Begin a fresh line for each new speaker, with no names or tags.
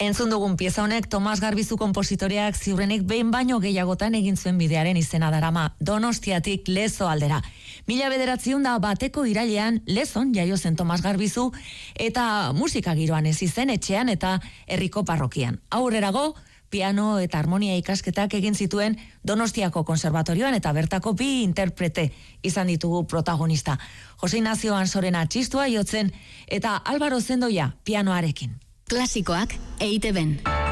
Entzun dugun pieza honek Tomas Garbizu konpositoreak ziurrenik behin baino gehiagotan egin zuen bidearen izena darama, Donostiatik Lezo aldera. 1901 irailean Lezon jaio zen Tomas Garbizu eta musika giroan hezi zen etxean eta herriko parrokian. Aurrerago, piano eta harmonia ikasketak egin zituen Donostiako konservatorioan eta bertako bi interprete izan ditugu protagonista. Jose Ignacio Ansorena txistua jotzen eta Álvaro Zendoia pianoarekin.
Klasikoak EITB-n.